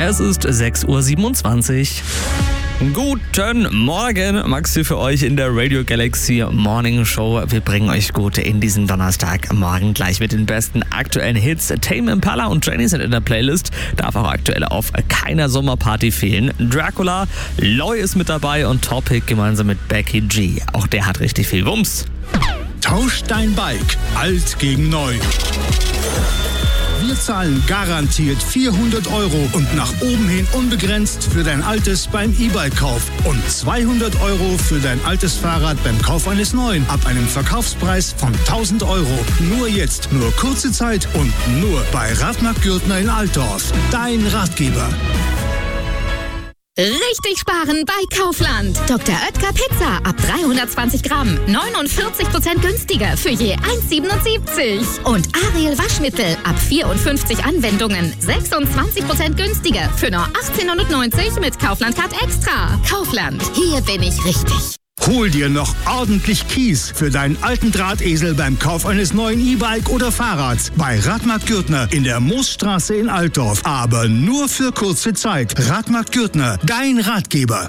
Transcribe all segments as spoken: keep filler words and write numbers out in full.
Es ist sechs Uhr siebenundzwanzig. Guten Morgen, Max hier für euch in der Radio Galaxy Morning Show. Wir bringen euch Gute in diesen Donnerstagmorgen gleich mit den besten aktuellen Hits. Tame Impala und Jenny sind in der Playlist, darf auch aktuell auf keiner Sommerparty fehlen. Dracula, Loy ist mit dabei und Topic gemeinsam mit Becky G. Auch der hat richtig viel Wumms. Tausch dein Bike, alt gegen neu. Wir zahlen garantiert vierhundert Euro und nach oben hin unbegrenzt für dein altes beim E-Bike-Kauf und zweihundert Euro für dein altes Fahrrad beim Kauf eines neuen ab einem Verkaufspreis von tausend Euro. Nur jetzt, nur kurze Zeit und nur bei Radmarkt Gürtner in Altdorf. Dein Ratgeber. Richtig sparen bei Kaufland. Doktor Oetker Pizza ab dreihundertzwanzig Gramm. neunundvierzig Prozent günstiger für je eins Komma siebenundsiebzig. Und Ariel Waschmittel ab vierundfünfzig Anwendungen. sechsundzwanzig Prozent günstiger für nur achtzehn neunundneunzig mit Kaufland Card Extra. Kaufland, hier bin ich richtig. Hol dir noch ordentlich Kies für deinen alten Drahtesel beim Kauf eines neuen E-Bike oder Fahrrads bei Radmarkt Gürtner in der Moosstraße in Altdorf. Aber nur für kurze Zeit. Radmarkt Gürtner, dein Ratgeber.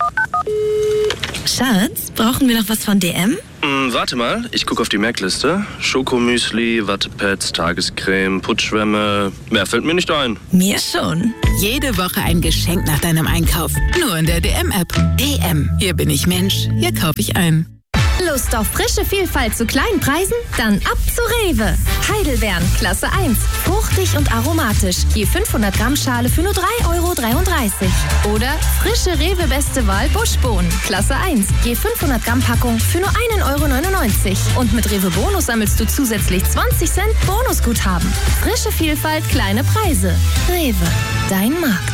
Schatz, brauchen wir noch was von D M? Hm, warte mal, ich gucke auf die Merkliste. Schokomüsli, Wattepads, Tagescreme, Putzschwämme. Mehr fällt mir nicht ein. Mir schon. Jede Woche ein Geschenk nach deinem Einkauf. Nur in der D M-App. D M. Hier bin ich Mensch. Hier kaufe ich ein. Lust auf frische Vielfalt zu kleinen Preisen? Dann ab zu Rewe. Heidelbeeren, Klasse eins. Fruchtig und aromatisch. Je fünfhundert Gramm Schale für nur drei Euro dreiunddreißig. Oder frische Rewe Beste Wahl Buschbohnen, Klasse eins. Je fünfhundert Gramm Packung für nur ein Euro neunundneunzig. Und mit Rewe Bonus sammelst du zusätzlich zwanzig Cent Bonusguthaben. Frische Vielfalt, kleine Preise. Rewe, dein Markt.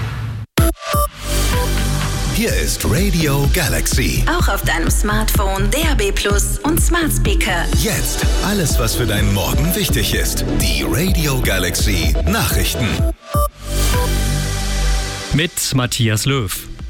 Hier ist Radio Galaxy. Auch auf deinem Smartphone, D A B Plus und Smart Speaker. Jetzt alles, was für deinen Morgen wichtig ist. Die Radio Galaxy Nachrichten. Mit Matthias Löw.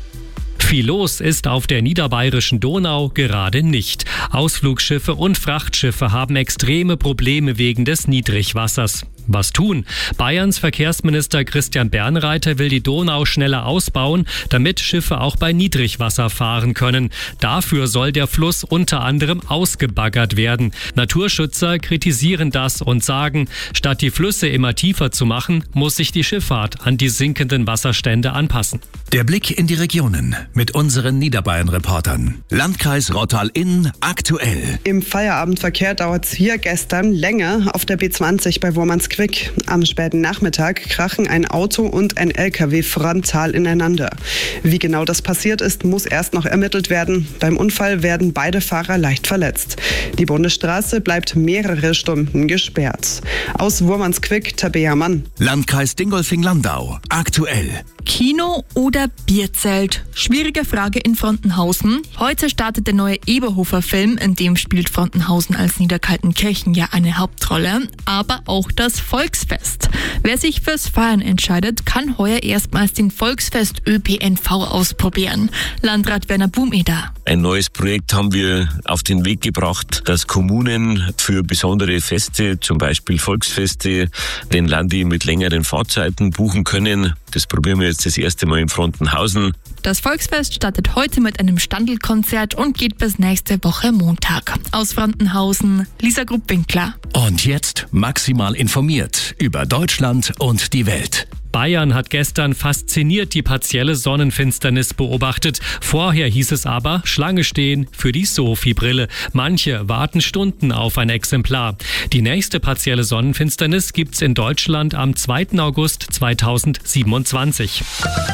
Viel los ist auf der niederbayerischen Donau gerade nicht. Ausflugsschiffe und Frachtschiffe haben extreme Probleme wegen des Niedrigwassers. Was tun? Bayerns Verkehrsminister Christian Bernreiter will die Donau schneller ausbauen, damit Schiffe auch bei Niedrigwasser fahren können. Dafür soll der Fluss unter anderem ausgebaggert werden. Naturschützer kritisieren das und sagen, statt die Flüsse immer tiefer zu machen, muss sich die Schifffahrt an die sinkenden Wasserstände anpassen. Der Blick in die Regionen mit unseren Niederbayern-Reportern. Landkreis Rottal-Inn aktuell. Im Feierabendverkehr dauert es hier gestern länger auf der B zwanzig bei Wormansquick. Am späten Nachmittag krachen ein Auto und ein L K W frontal ineinander. Wie genau das passiert ist, muss erst noch ermittelt werden. Beim Unfall werden beide Fahrer leicht verletzt. Die Bundesstraße bleibt mehrere Stunden gesperrt. Aus Wormansquick, Tabea Mann. Landkreis Dingolfing-Landau aktuell. Kino oder Bierzelt? Schwierige Frage in Frontenhausen. Heute startet der neue Eberhofer-Film, in dem spielt Frontenhausen als Niederkaltenkirchen ja eine Hauptrolle, aber auch das Volksfest. Wer sich fürs Feiern entscheidet, kann heuer erstmals den Volksfest-Ö P N V ausprobieren. Landrat Werner Bumeder. Ein neues Projekt haben wir auf den Weg gebracht, dass Kommunen für besondere Feste, zum Beispiel Volksfeste, den Landi mit längeren Fahrzeiten buchen können. Das probieren wir jetzt das erste Mal in Frontenhausen. Das Volksfest startet heute mit einem Standelkonzert und geht bis nächste Woche Montag. Aus Frontenhausen, Lisa Grupp-Winkler. Und jetzt maximal informiert über Deutschland und die Welt. Bayern hat gestern fasziniert die partielle Sonnenfinsternis beobachtet. Vorher hieß es aber, Schlange stehen für die Sophie-Brille. Manche warten Stunden auf ein Exemplar. Die nächste partielle Sonnenfinsternis gibt's in Deutschland am zweiten August zweitausendsiebenundzwanzig.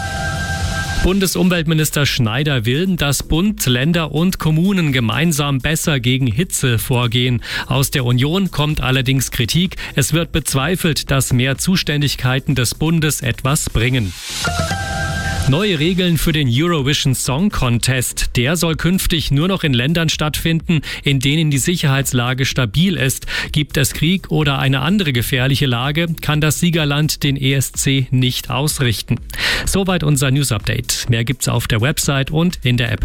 Bundesumweltminister Schneider will, dass Bund, Länder und Kommunen gemeinsam besser gegen Hitze vorgehen. Aus der Union kommt allerdings Kritik. Es wird bezweifelt, dass mehr Zuständigkeiten des Bundes etwas bringen. Neue Regeln für den Eurovision Song Contest. Der soll künftig nur noch in Ländern stattfinden, in denen die Sicherheitslage stabil ist. Gibt es Krieg oder eine andere gefährliche Lage, kann das Siegerland den E S C nicht ausrichten. Soweit unser News Update. Mehr gibt's auf der Website und in der App.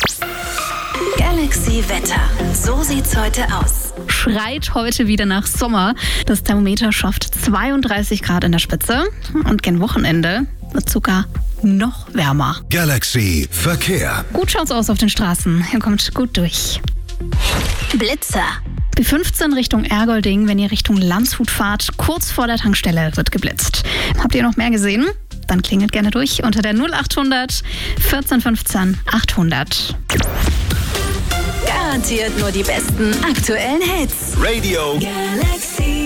Galaxy Wetter. So sieht's heute aus. Schreit heute wieder nach Sommer. Das Thermometer schafft zweiunddreißig Grad in der Spitze. Und gegen Wochenende, wird sogar noch wärmer. Galaxy Verkehr. Gut schaut's aus auf den Straßen. Ihr kommt gut durch. Blitzer. B fünfzehn Richtung Ergolding, wenn ihr Richtung Landshut fahrt, kurz vor der Tankstelle wird geblitzt. Habt ihr noch mehr gesehen? Dann klingelt gerne durch unter der null achthundert vierzehn fünfzehn achthundert. Garantiert nur die besten aktuellen Hits. Radio Galaxy.